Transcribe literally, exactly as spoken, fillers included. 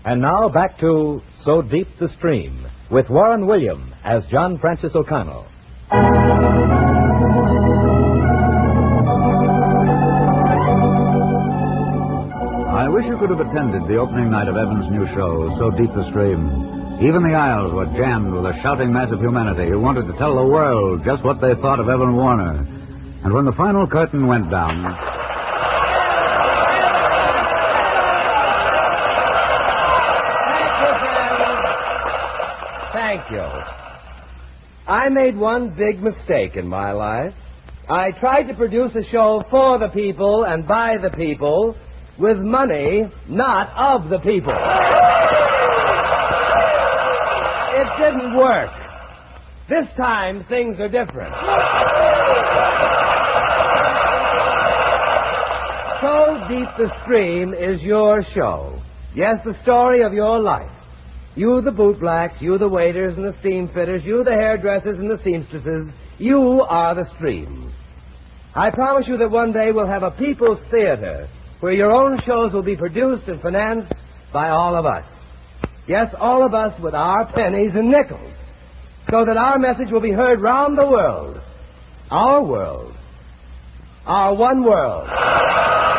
And now back to So Deep the Stream with Warren William as John Francis O'Connell. I wish you could have attended the opening night of Evan's new show, So Deep the Stream. Even the aisles were jammed with a shouting mass of humanity who wanted to tell the world just what they thought of Evan Warner. And when the final curtain went down... Thank you. I made one big mistake in my life. I tried to produce a show for the people and by the people with money not of the people. It didn't work. This time, things are different. So Deep the Stream is your show. Yes, the story of your life. You the bootblacks, you the waiters and the steam fitters, you the hairdressers and the seamstresses, you are the stream. I promise you that one day we'll have a people's theater where your own shows will be produced and financed by all of us. Yes, all of us with our pennies and nickels, so that our message will be heard round the world. Our world. Our one world.